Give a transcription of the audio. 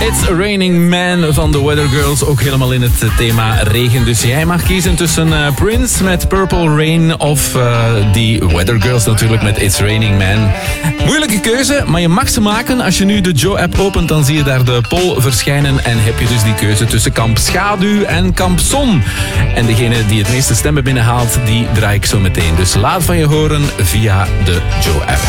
It's Raining Man van The Weather Girls. Ook helemaal in het thema regen. Dus jij mag kiezen tussen Prince met Purple Rain of die Weather Girls natuurlijk met It's Raining Man. Moeilijke keuze, maar je mag ze maken. Als je nu de Joe-app opent, dan zie je daar de poll verschijnen. En heb je dus die keuze tussen kamp schaduw en kamp zon. En degene die het meeste stemmen binnenhaalt, die draai ik zo meteen. Dus laat van je horen via de Joe-app.